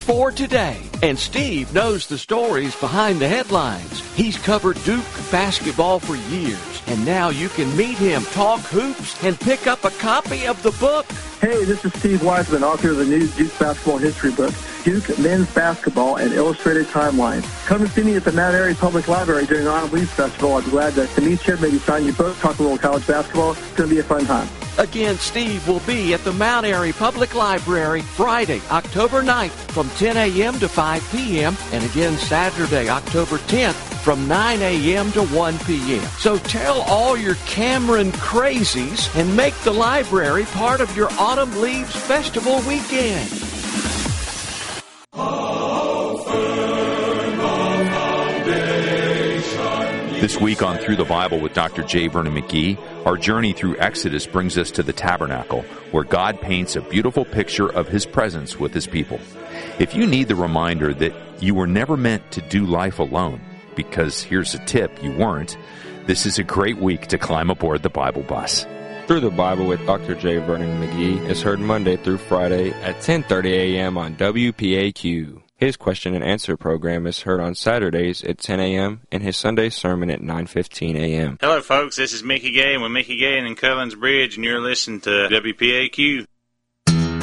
for today. And Steve knows the stories behind the headlines. He's covered Duke basketball for years, and now you can meet him, talk hoops, and pick up a copy of the book. Hey, this is Steve Wiseman, author of the new Duke basketball history book, Duke Men's Basketball, an Illustrated Timeline. Come and see me at the Mount Airy Public Library during the Autumn Leaves Festival. I'd be glad to meet you, maybe sign your book, talk a little college basketball. It's going to be a fun time. Again, Steve will be at the Mount Airy Public Library Friday, October 9th from 10 a.m. to 5 p.m. and again Saturday, October 10th from 9 a.m. to 1 p.m. So tell all your Cameron crazies and make the library part of your Autumn Leaves Festival weekend. This week on Through the Bible with Dr. J. Vernon McGee, our journey through Exodus brings us to the tabernacle, where God paints a beautiful picture of His presence with His people. If you need the reminder that you were never meant to do life alone, because here's a tip, you weren't, this is a great week to climb aboard the Bible bus. Through the Bible with Dr. J. Vernon McGee is heard Monday through Friday at 10:30 a.m. on WPAQ. His question and answer program is heard on Saturdays at 10 a.m. and his Sunday sermon at 9:15 a.m. Hello, folks. This is Mickey Gay with Mickey Gay in Cullens Bridge, and you're listening to WPAQ.